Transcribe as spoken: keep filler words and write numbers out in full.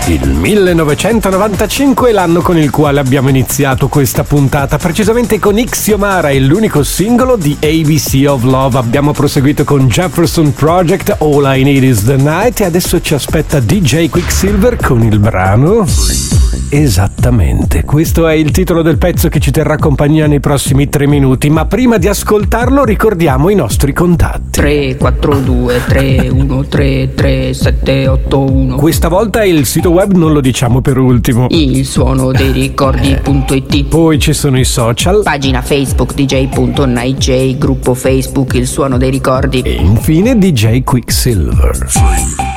Il millenovecentonovantacinque è l'anno con il quale abbiamo iniziato questa puntata, precisamente con Ixiomara, è l'unico singolo di A B C of Love. Abbiamo proseguito con Jefferson Project, All I Need Is The Night, e adesso ci aspetta D J Quicksilver con il brano... Esattamente, questo è il titolo del pezzo che ci terrà compagnia nei prossimi tre minuti, ma prima di ascoltarlo ricordiamo i nostri contatti. tre quattro due tre uno tre tre sette otto uno. Questa volta il sito web non lo diciamo per ultimo. Il suono dei ricordi.it. Poi ci sono i social. Pagina Facebook D J punto Night J, gruppo Facebook Il Suono dei Ricordi. E infine D J Quicksilver.